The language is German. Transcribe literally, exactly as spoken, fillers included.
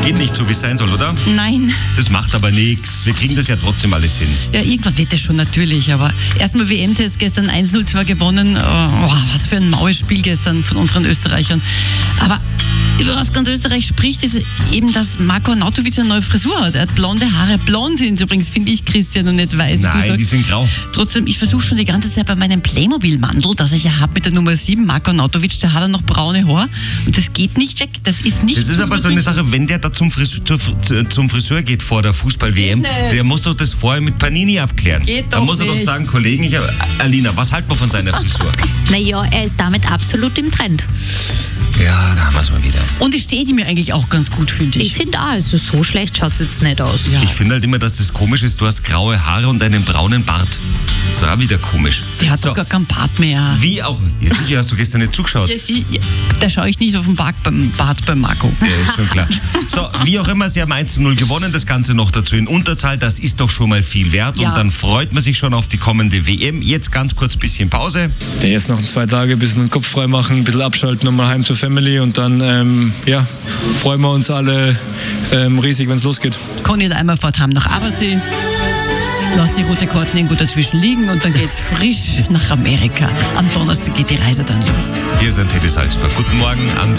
Geht nicht so, wie es sein soll, oder? Nein. Das macht aber nichts. Wir kriegen das ja trotzdem alles hin. Ja, irgendwas wird das schon natürlich, aber erstmal W M-Test gestern eins null zwar gewonnen. Oh, was für ein maues Spiel gestern von unseren Österreichern. Aber über was ganz Österreich spricht, ist eben, dass Marko Arnautovic eine neue Frisur hat. Er hat blonde Haare. Blond sind übrigens, finde ich, Christian, und nicht weiß. Nein, du sagst. Die sind grau. Trotzdem, ich versuche schon die ganze Zeit bei meinem Playmobil-Mandel, das ich ja habe mit der Nummer sieben, Marko Arnautovic, der hat er noch braune Haare und das geht nicht weg. Das ist nicht Das ist aber so eine Sache, wenn der da zum Friseur, zum Friseur geht vor der Fußball-W M, der muss doch das vorher mit Panini abklären. Geht da doch muss er nicht. doch sagen, Kollegen, ich hab, Alina, was halten wir von seiner Frisur? Naja, er ist damit absolut im Trend. Ja, da haben wir es mal wieder. Und die steht ihm ja eigentlich auch ganz gut, finde ich. Ich finde auch, also so schlecht schaut es jetzt nicht aus. Ja. Ich finde halt immer, dass das komisch ist, du hast graue Haare und einen braunen Bart. Das ist auch wieder komisch. Der hat so, doch gar keinen Bart mehr. Wie auch, ja, sicher hast du gestern nicht zugeschaut. Ja, sie, ja, da schaue ich nicht auf den Bart beim, Bart beim Marco. Ja, ist schon klar. So, wie auch immer, sie haben eins zu null gewonnen, das Ganze noch dazu in Unterzahl, das ist doch schon mal viel wert Ja. und dann freut man sich schon auf die kommende W M. Jetzt ganz kurz bisschen Pause. Ja, jetzt noch zwei Tage ein bisschen den Kopf frei machen, ein bisschen abschalten, nochmal heim zur Family und dann ähm, ja, freuen wir uns alle ähm, riesig, wenn es losgeht. Kann nicht einmal fortheim nach Abersee. Lass die rote Karten irgendwo dazwischen liegen und dann geht's frisch nach Amerika. Am Donnerstag geht die Reise dann los. Hier ist ein Teddy Salzburg. Guten Morgen am